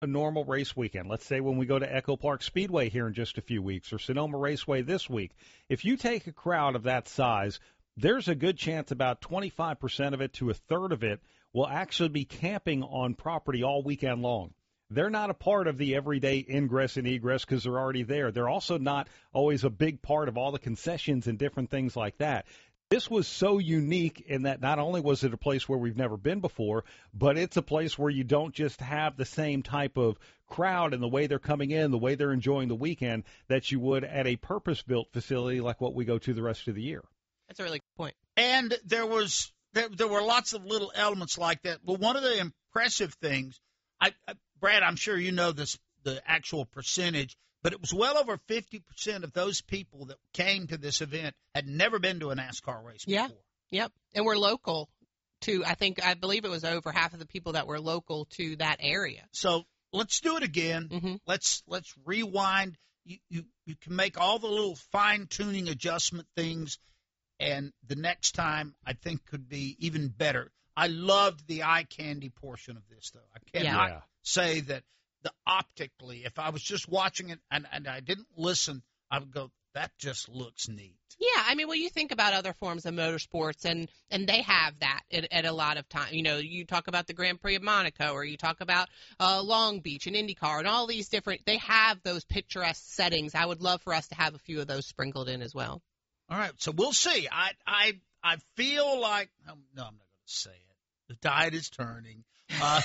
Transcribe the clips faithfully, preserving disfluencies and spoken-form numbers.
a normal race weekend, let's say when we go to Echo Park Speedway here in just a few weeks or Sonoma Raceway this week, if you take a crowd of that size, there's a good chance about twenty-five percent of it to a third of it will actually be camping on property all weekend long. They're not a part of the everyday ingress and egress because they're already there. They're also not always a big part of all the concessions and different things like that. This was so unique in that not only was it a place where we've never been before, but it's a place where you don't just have the same type of crowd and the way they're coming in, the way they're enjoying the weekend that you would at a purpose-built facility like what we go to the rest of the year. That's a really good point. And there was there, there were lots of little elements like that. But one of the impressive things, I, I, Brad, I'm sure you know this, the actual percentage, but it was well over fifty percent of those people that came to this event had never been to a NASCAR race yeah. before. Yep. And we're local to, I think, I believe it was over half of the people that were local to that area. So let's do it again. Mm-hmm. Let's let's rewind. You, you, you can make all the little fine-tuning adjustment things, and the next time I think could be even better. I loved the eye candy portion of this, though. I cannot Yeah. say that the optically, if I was just watching it and, and I didn't listen, I would go, that just looks neat. Yeah, I mean, when you think about other forms of motorsports, and, and they have that at, at a lot of time. You know, you talk about the Grand Prix of Monaco, or you talk about uh, Long Beach and IndyCar, and all these different, they have those picturesque settings. I would love for us to have a few of those sprinkled in as well. All right, so we'll see. I I I feel like um, no, I'm not going to say it. The tide is turning. Uh,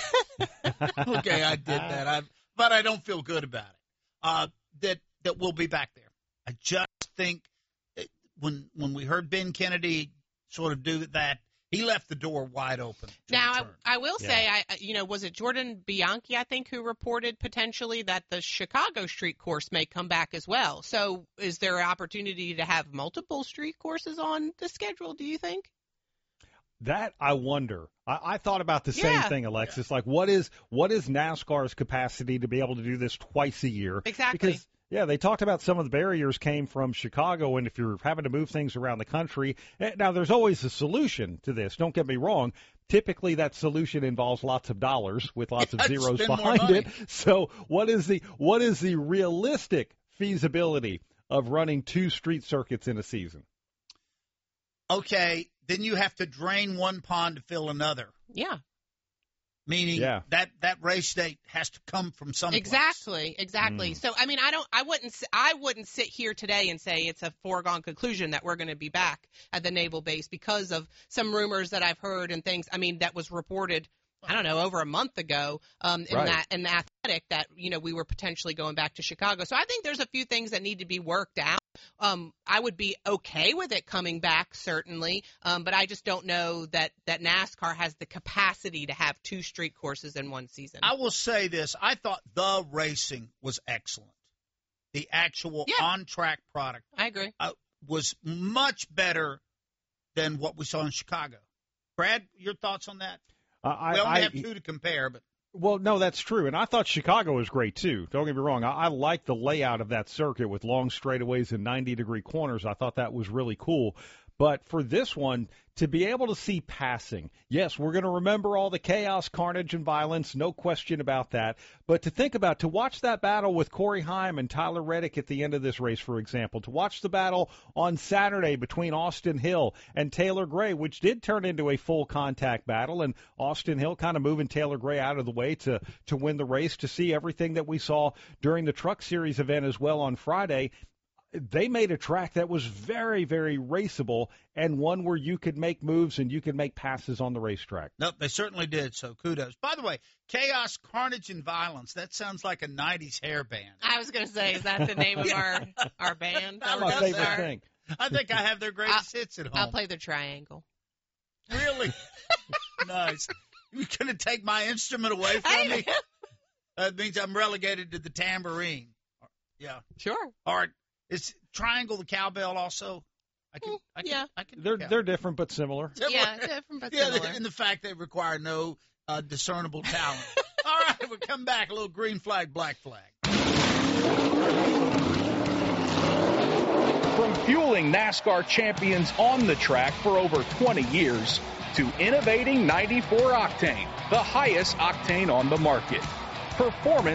okay, I did that, I, but I don't feel good about it. Uh, that that we'll be back there. I just think it, when when we heard Ben Kennedy sort of do that, he left the door wide open. Now, return. I, I will Yeah. say, I you know, was it Jordan Bianchi, I think, who reported potentially that the Chicago street course may come back as well. So is there an opportunity to have multiple street courses on the schedule, do you think? That I wonder. I, I thought about the Yeah. same thing, Alexis. Like, what is what is NASCAR's capacity to be able to do this twice a year? Exactly. Because, yeah, they talked about some of the barriers came from Chicago, and if you're having to move things around the country, eh, now there's always a solution to this. Don't get me wrong. Typically, that solution involves lots of dollars with lots of Yeah, zeros spend more behind money. it. So, what is the what is the realistic feasibility of running two street circuits in a season? Okay, then you have to drain one pond to fill another. Yeah. Meaning Yeah. that, that race date has to come from someplace. Exactly, exactly. Mm. So, I mean, I don't, I wouldn't, s- I wouldn't sit here today and say it's a foregone conclusion that we're going to be back at the naval base because of some rumors that I've heard and things. I mean, that was reported, I don't know, over a month ago, um, in Right. that in the Athletic that you know we were potentially going back to Chicago. So I think there's a few things that need to be worked out. Um, I would be okay with it coming back, certainly, um, but I just don't know that that NASCAR has the capacity to have two street courses in one season. I will say this. I thought the racing was excellent. The actual Yeah. on-track product I agree. uh, was much better than what we saw in Chicago. Brad, your thoughts on that? Uh, I, We only I, have two to compare, but Well, no, that's true. And I thought Chicago was great, too. Don't get me wrong. I, I like the layout of that circuit with long straightaways and ninety-degree corners. I thought that was really cool. But for this one, to be able to see passing, yes, we're going to remember all the chaos, carnage, and violence, no question about that. But to think about, to watch that battle with Corey Heim and Tyler Reddick at the end of this race, for example, to watch the battle on Saturday between Austin Hill and Taylor Gray, which did turn into a full contact battle, and Austin Hill kind of moving Taylor Gray out of the way to, to win the race, to see everything that we saw during the Truck Series event as well on Friday. They made a track that was very, very raceable and one where you could make moves and you could make passes on the racetrack. no, they certainly did, so kudos. By the way, Chaos, Carnage, and Violence, that sounds like a nineties hair band. I was going to say, is that the name of our our band? That's that My we're gonna favorite start? thing. I think I have their greatest hits at home. I'll play the triangle. Really? Nice. You're going to take my instrument away from Hey, me? That means I'm relegated to the tambourine. Yeah. sure. Or is triangle the cowbell also? I can, Mm, I can, yeah. I can They're yeah. they're different but similar. Yeah, different but Yeah, similar. in the fact they require no uh, discernible talent. All right, we'll come back. A little green flag, black flag. From fueling NASCAR champions on the track for over twenty years to innovating ninety-four octane, the highest octane on the market. Performance